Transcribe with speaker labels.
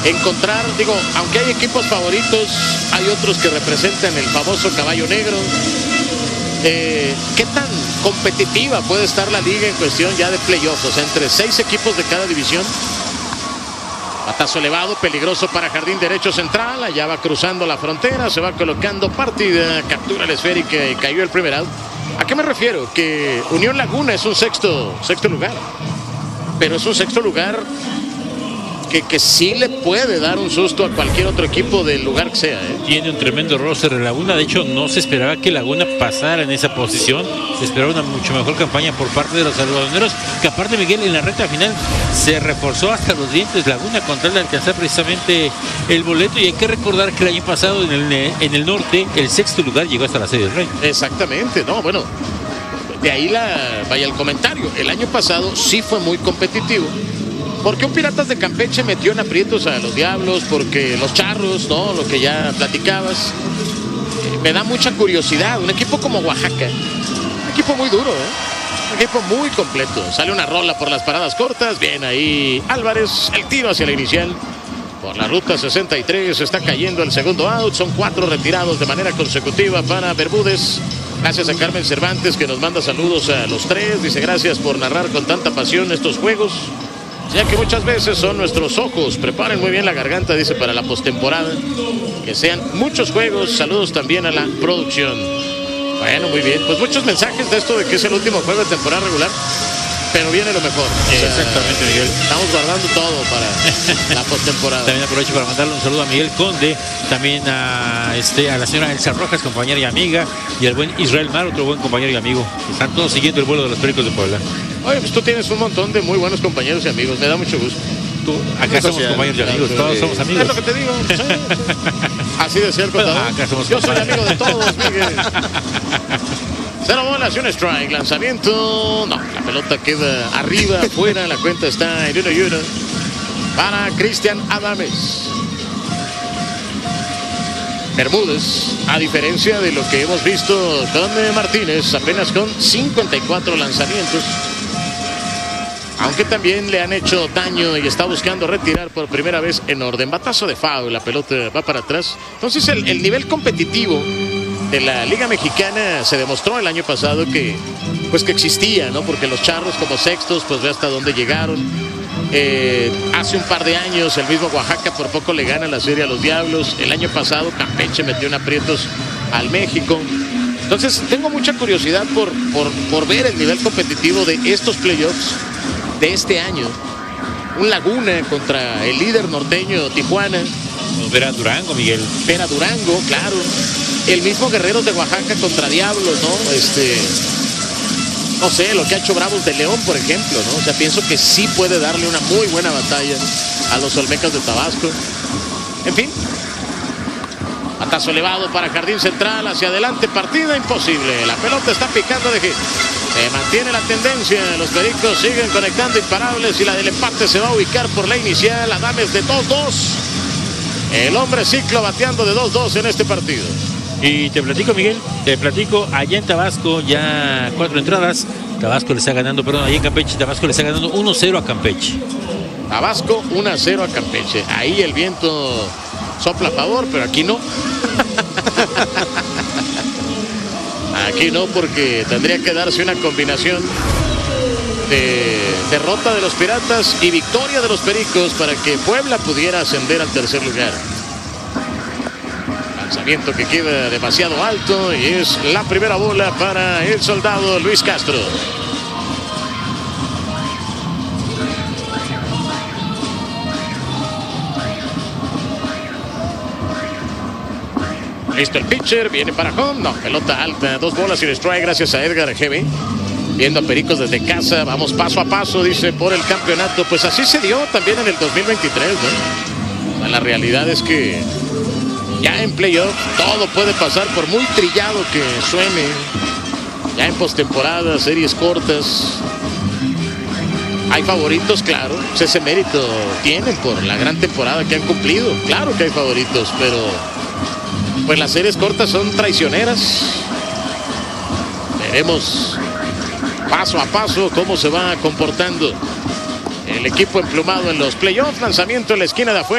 Speaker 1: encontrar, digo, aunque hay equipos favoritos, hay otros que representan el famoso caballo negro. ¿Qué tan competitiva puede estar la liga en cuestión ya de playoffs? O sea, entre 6 equipos de cada división. Batazo elevado, peligroso para jardín derecho central. Allá va cruzando la frontera, se va colocando partida, captura la esférica y cayó el primer out. ¿A qué me refiero? Que Unión Laguna es un sexto lugar. Pero es un sexto lugar que sí le puede dar un susto a cualquier otro equipo del lugar que sea.
Speaker 2: Tiene un tremendo roster de Laguna. De hecho, no se esperaba que Laguna pasara en esa posición. Se esperaba una mucho mejor campaña por parte de los algodoneros, que aparte, Miguel, en la recta final se reforzó hasta los dientes Laguna con tal de alcanzar precisamente el boleto. Y hay que recordar que el año pasado en el norte, el sexto lugar llegó hasta la Serie del Rey.
Speaker 1: Exactamente, no, bueno, de ahí vaya el comentario. El año pasado sí fue muy competitivo. Porque un Piratas de Campeche metió en aprietos a los Diablos, porque los Charros, ¿no? Lo que ya platicabas. Me da mucha curiosidad. Un equipo como Oaxaca, un equipo muy duro, un equipo muy completo. Sale una rola por las paradas cortas. Bien ahí Álvarez, el tiro hacia la inicial. Por la ruta 63 está cayendo el segundo out. Son 4 retirados de manera consecutiva para Bermúdez. Gracias a Carmen Cervantes, que nos manda saludos a los 3. Dice, gracias por narrar con tanta pasión estos juegos, ya que muchas veces son nuestros ojos. Preparen muy bien la garganta, dice, para la postemporada. Que sean muchos juegos. Saludos también a la producción. Bueno, muy bien. Pues muchos mensajes de esto de que es el último juego de temporada regular, pero viene lo mejor.
Speaker 2: Exactamente, Miguel.
Speaker 1: Estamos guardando todo para la postemporada.
Speaker 2: También aprovecho para mandarle un saludo a Miguel Conde, también a la señora Elsa Rojas, compañera y amiga, y al buen Israel Mar, otro buen compañero y amigo. Están todos siguiendo el vuelo de los Pericos de Puebla.
Speaker 1: Oye, pues tú tienes un montón de muy buenos compañeros y amigos. Me da mucho gusto.
Speaker 2: Acá somos compañeros y amigos, todos somos amigos.
Speaker 1: Es lo que te digo. Sí. Así decía el contador.
Speaker 2: Acá somos
Speaker 1: Yo soy amigo de todos, Miguel. 0 bolas y un strike. Lanzamiento. No, la pelota queda arriba, afuera. La cuenta está en 1-1 para Cristian Adames. Bermúdez, a diferencia de lo que hemos visto con Martínez, apenas con 54 lanzamientos. Aunque también le han hecho daño y está buscando retirar por primera vez en orden. Batazo de foul, la pelota va para atrás. Entonces el nivel competitivo de la Liga Mexicana se demostró el año pasado que existía, ¿no? Porque los Charros como sextos, pues ve hasta dónde llegaron. Hace un par de años el mismo Oaxaca por poco le gana la serie a los Diablos. El año pasado Campeche metió en aprietos al México. Entonces tengo mucha curiosidad por ver el nivel competitivo de estos playoffs de este año. Un Laguna contra el líder norteño Tijuana.
Speaker 2: Ver a Durango, Miguel.
Speaker 1: Ver a Durango, claro. El mismo Guerreros de Oaxaca contra Diablos, ¿no? No sé, lo que ha hecho Bravos de León, por ejemplo, ¿no? O sea, pienso que sí puede darle una muy buena batalla a los Olmecas de Tabasco. En fin. Batazo elevado para jardín central, hacia adelante, partida imposible. La pelota está picando de hit. Se mantiene la tendencia, los Pericos siguen conectando imparables y la del empate se va a ubicar por la inicial. Adames de 2-2. El hombre ciclo bateando de 2-2 en este partido.
Speaker 2: Y te platico, Miguel, allá en Tabasco ya 4 entradas. Tabasco le está ganando, allá en Campeche, Tabasco le está ganando 1-0 a Campeche.
Speaker 1: Tabasco 1-0 a Campeche. Ahí el viento sopla a favor, pero aquí no. Aquí no, porque tendría que darse una combinación de derrota de los Piratas y victoria de los Pericos para que Puebla pudiera ascender al tercer lugar. Lanzamiento que queda demasiado alto y es la primera bola para el soldado Luis Castro. Listo el pitcher, viene para home, no, pelota alta, 2 bolas y un strike gracias a Edgar GB. Viendo a Pericos desde casa, vamos paso a paso, dice, por el campeonato. Pues así se dio también en el 2023, ¿no? La realidad es que ya en playoff todo puede pasar, por muy trillado que suene. Ya en postemporada, series cortas. Hay favoritos, claro, pues ese mérito tienen por la gran temporada que han cumplido. Claro que hay favoritos, pero pues las series cortas son traicioneras. Veremos paso a paso cómo se va comportando el equipo emplumado en los playoffs. Lanzamiento en la esquina de afuera.